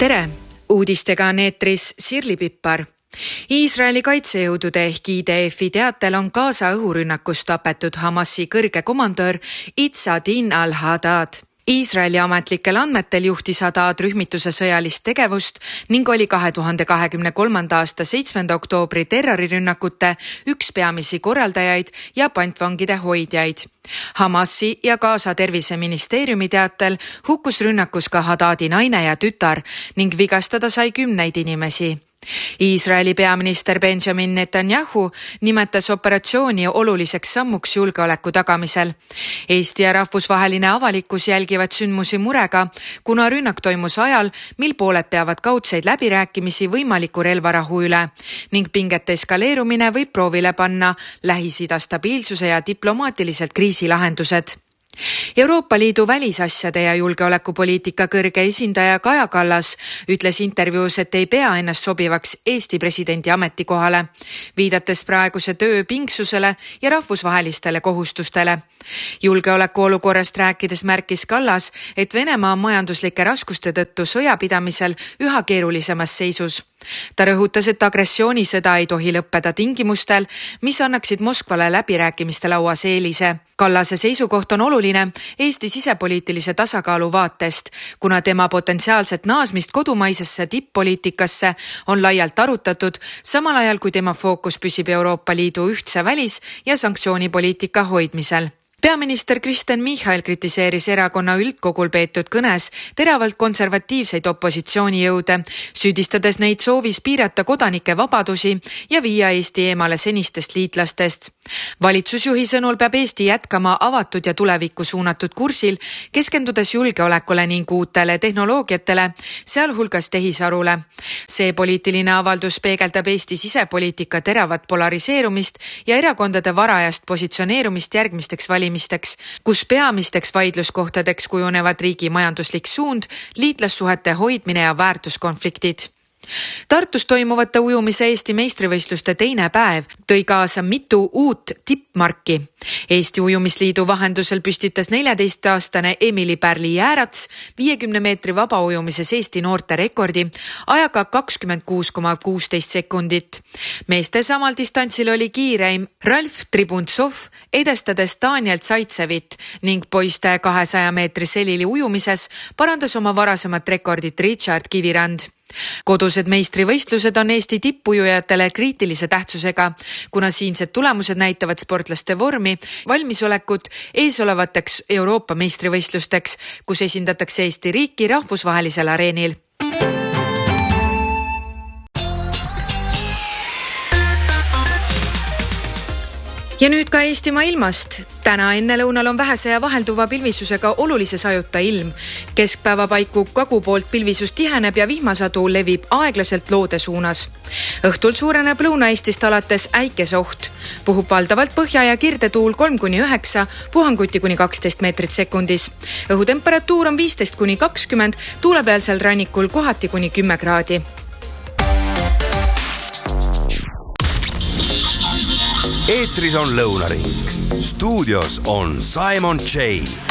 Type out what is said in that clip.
Tere! Uudistega on eetris Sirli Pippar. Iisraeli kaitsejõudude ehk IDF-i teatel on Gaza õhurünnakus tapetud Hamasi kõrge komandör Izzadin al-Haddad. Iisraeli ametlikel andmetel juhtis Haddad rühmituse sõjalist tegevust ning oli 2023. aasta 7. oktoobri terrorirünnakute üks peamisi korraldajaid ja pantvangide hoidjaid. Hamasi ja Gaza terviseministeeriumi teatel hukkus rünnakus ka Haddadi naine ja tütar ning vigastada sai 10 inimesi. Iisraeli peaminister Benjamin Netanyahu nimetas operatsiooni oluliseks sammuks julgeoleku tagamisel. Eesti ja rahvusvaheline avalikkus jälgivad sündmusi murega, kuna rünnak toimus ajal, mil pooled peavad kaudseid läbirääkimisi võimaliku relvarahu üle ning pingete eskaleerumine võib proovile panna Lähis-Ida stabiilsuse ja diplomaatiliselt kriisilahendused. Euroopa Liidu välisasjade ja julgeolekupoliitika kõrge esindaja Kaja Kallas ütles intervjuus, et ei pea ennast sobivaks Eesti presidendi ametikohale, viidates praeguse töö pingsusele ja rahvusvahelistele kohustustele. Julgeolekuolukorrast rääkides märkis Kallas, et Venemaa on majanduslike raskuste tõttu sõjapidamisel üha keerulisemas seisus. Ta rõhutas, et agressioonisõda ei tohi lõppeda tingimustel, mis annaksid Moskvale läbirääkimiste lauas eelise. Kallase seisukoht on oluline Eesti sisepoliitilise tasakaalu vaatest, kuna tema potentsiaalset naasmist kodumaisesse tipp-poliitikasse on laialt arutatud, samal ajal kui tema fookus püsib Euroopa Liidu ühtse välis- ja sanktsioonipoliitika hoidmisel. Peaminister Kristen Michal kritiseeris erakonna üldkogul peetud kõnes teravalt konservatiivseid opositsioonijõude, süüdistades neid soovis piirata kodanike vabadusi ja viia Eesti eemale senistest liitlastest. Valitsusjuhi sõnul peab Eesti jätkama avatud ja tulevikku suunatud kursil, keskendudes julgeolekule ning uutele tehnoloogiatele, sealhulgas tehisarule. See poliitiline avaldus peegeldab Eesti sisepoliitika teravat polariseerumist ja erakondade varajast positsioneerumist järgmisteks valimisteks, kus peamisteks vaidluskohtadeks kujunevad riigi majanduslik suund, liitlassuhete hoidmine ja väärtuskonfliktid. Tartus toimuvate ujumise Eesti meistrivõistluste teine päev tõi kaasa mitu uut tippmarki. Eesti Ujumisliidu vahendusel püstitas 14-aastane Emily Pärli-Jäärats 50 meetri vabaujumises Eesti noorte rekordi ajaga 26,16 sekundit. Meeste samal distantsil oli kiireim Ralf Tribuntsov, edestades Daniel Zaitsevit ning poiste 200 meetri selili ujumises parandas oma varasemat rekordit Richard Kivirand. Kodused meistrivõistlused on Eesti tippujujatele kriitilise tähtsusega, kuna siinsed tulemused näitavad sportlaste vormi, valmisolekut eesolevateks Euroopa meistrivõistlusteks, kus esindatakse Eesti riiki rahvusvahelisel areenil. Ja nüüd ka Eestimaa ilmast. Täna enne lõunal on vähese ja vahelduva pilvisusega olulise sajuta ilm. Keskpäeva paiku kagupoolt pilvisus tiheneb ja vihmasadu levib aeglaselt loode suunas. Õhtul suureneb Lõuna-Eestist alates äikesoht. Puhub valdavalt põhja- ja kirdetuul 3-9, puhanguti kuni 12 meetrit sekundis. Õhutemperatuur on 15-20, tuulepealsel rannikul kohati kuni 10 kraadi. Eetris on Lõunaring. Stuudios on Simon J.